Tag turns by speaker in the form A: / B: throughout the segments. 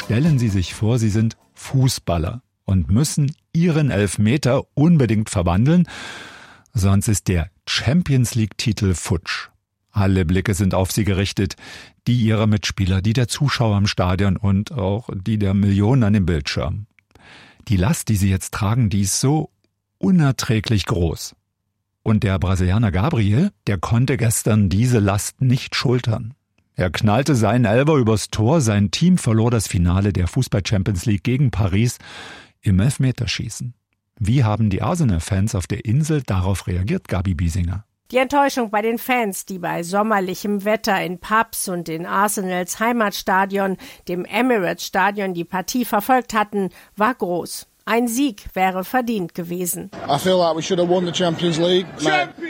A: Stellen Sie sich vor, Sie sind Fußballer und müssen Ihren Elfmeter unbedingt verwandeln, sonst ist der Champions-League-Titel futsch. Alle Blicke sind auf Sie gerichtet, die Ihrer Mitspieler, die der Zuschauer im Stadion und auch die der Millionen an dem Bildschirm. Die Last, die Sie jetzt tragen, die ist so unerträglich groß. Und der Brasilianer Gabriel, der konnte gestern diese Last nicht schultern. Er knallte seinen Elfer übers Tor, sein Team verlor das Finale der Fußball-Champions League gegen Paris im Elfmeterschießen. Wie haben die Arsenal-Fans auf der Insel darauf reagiert, Gabi Biesinger?
B: Die Enttäuschung bei den Fans, die bei sommerlichem Wetter in Pubs und in Arsenals Heimatstadion, dem Emirates-Stadion, die Partie verfolgt hatten, war groß. Ein Sieg wäre verdient gewesen.
C: I feel like we should have won the Champions League.
B: Champion!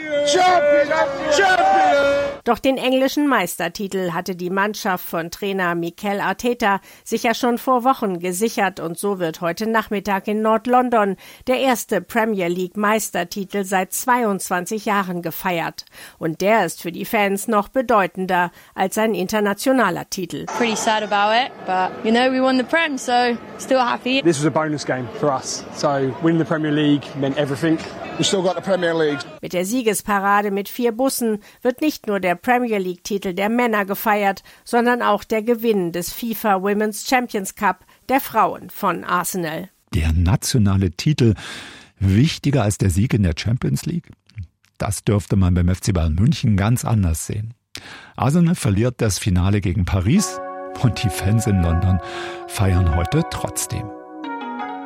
B: Doch den englischen Meistertitel hatte die Mannschaft von Trainer Mikel Arteta sich ja schon vor Wochen gesichert und so wird heute Nachmittag in Nord-London der erste Premier League Meistertitel seit 22 Jahren gefeiert. Und der ist für die Fans noch bedeutender als ein internationaler Titel.
D: Pretty sad about it, but you know we won the Prem, so still happy.
E: This was a bonus game for us, so winning the Premier League meant everything.
C: We still got the Premier League.
B: Mit der Siegesparade mit 4 Bussen wird nicht nur der Premier League-Titel der Männer gefeiert, sondern auch der Gewinn des FIFA Women's Champions Cup der Frauen von Arsenal.
A: Der nationale Titel wichtiger als der Sieg in der Champions League? Das dürfte man beim FC Bayern München ganz anders sehen. Arsenal verliert das Finale gegen Paris und die Fans in London feiern heute trotzdem.